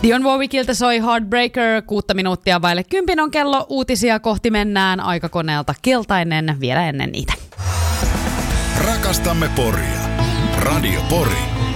Dionne Warwickilta soi Heartbreaker, 6 minuuttia vaille 10 on kello, uutisia kohti mennään, aikakoneelta keltainen vielä ennen niitä. Rakastamme Poria. Radio Pori.